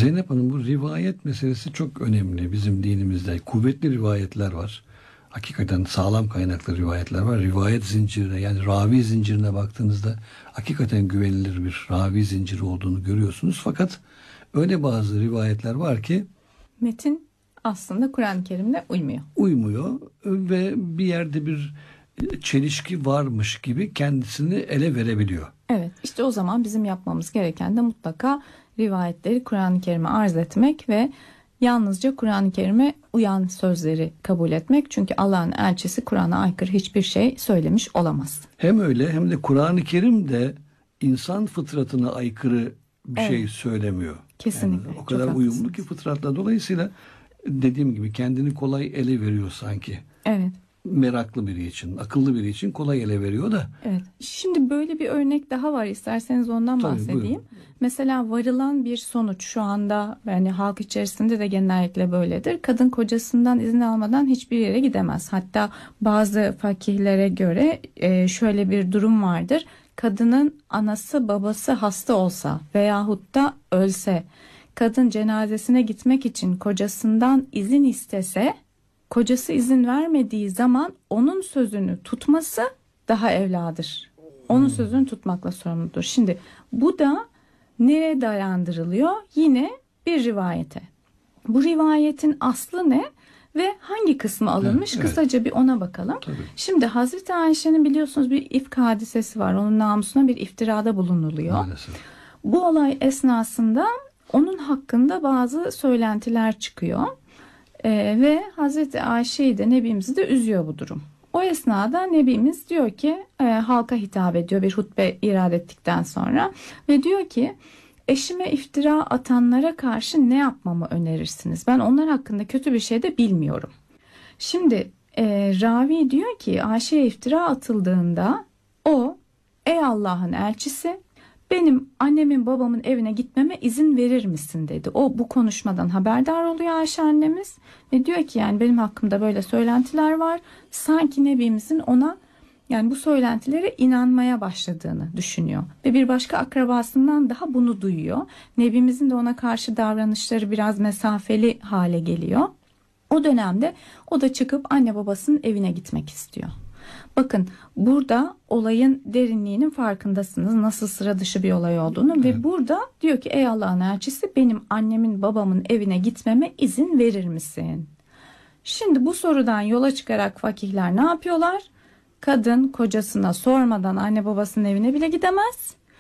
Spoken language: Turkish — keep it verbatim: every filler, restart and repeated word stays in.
Zeynep Hanım, bu rivayet meselesi çok önemli bizim dinimizde. Kuvvetli rivayetler var. Hakikaten sağlam kaynaklı rivayetler var. Rivayet zincirine, yani ravi zincirine baktığınızda hakikaten güvenilir bir ravi zinciri olduğunu görüyorsunuz. Fakat öyle bazı rivayetler var ki metin aslında Kur'an-ı Kerim'le uymuyor. Uymuyor ve bir yerde bir çelişki varmış gibi kendisini ele verebiliyor. Evet, işte o zaman bizim yapmamız gereken de mutlaka rivayetleri Kur'an-ı Kerim'e arz etmek ve yalnızca Kur'an-ı Kerim'e uyan sözleri kabul etmek. Çünkü Allah'ın elçisi Kur'an'a aykırı hiçbir şey söylemiş olamaz. Hem öyle hem de Kur'an-ı Kerim de insan fıtratına aykırı bir evet. şey söylemiyor. Kesinlikle. Yani o kadar uyumlu haklısınız. Ki fıtratla, dolayısıyla dediğim gibi kendini kolay ele veriyor sanki. Evet. Meraklı biri için, akıllı biri için kolay ele veriyor da. Evet. Şimdi böyle bir örnek daha var, isterseniz ondan Tabii, bahsedeyim. Buyurun. Mesela varılan bir sonuç şu anda, yani halk içerisinde de genellikle böyledir. Kadın kocasından izin almadan hiçbir yere gidemez. Hatta bazı fakihlere göre şöyle bir durum vardır. Kadının anası babası hasta olsa veyahut da ölse, kadın cenazesine gitmek için kocasından izin istese, kocası izin vermediği zaman onun sözünü tutması daha evladır. Onun hmm. sözünü tutmakla sorumludur. Şimdi bu da nereye dayandırılıyor? Yine bir rivayete. Bu rivayetin aslı ne ve hangi kısmı alınmış? Evet, Kısaca evet. bir ona bakalım. Tabii. Şimdi Hazreti Ayşe'nin biliyorsunuz bir ifk hadisesi var. Onun namusuna bir iftirada bulunuluyor. Maalesef. Bu olay esnasında onun hakkında bazı söylentiler çıkıyor. Ee, ve Hazreti Ayşe'yi de Nebimizi de üzüyor bu durum. O esnada Nebimiz diyor ki e, halka hitap ediyor bir hutbe irad ettikten sonra ve diyor ki eşime iftira atanlara karşı ne yapmamı önerirsiniz? Ben onlar hakkında kötü bir şey de bilmiyorum. Şimdi e, ravi diyor ki Ayşe'ye iftira atıldığında o, ey Allah'ın elçisi, benim annemin babamın evine gitmeme izin verir misin dedi. O bu konuşmadan haberdar oluyor Ayşe annemiz ve diyor ki yani benim hakkımda böyle söylentiler var. Sanki Nebimizin ona yani bu söylentilere inanmaya başladığını düşünüyor. Ve bir başka akrabasından daha bunu duyuyor. Nebimizin de ona karşı davranışları biraz mesafeli hale geliyor. O dönemde o da çıkıp anne babasının evine gitmek istiyor. Bakın burada olayın derinliğinin farkındasınız. Nasıl sıra dışı bir olay olduğunu. Evet. Ve burada diyor ki ey Allah'ın elçisi benim annemin babamın evine gitmeme izin verir misin? Şimdi bu sorudan yola çıkarak fakihler ne yapıyorlar? Kadın kocasına sormadan anne babasının evine bile gidemez.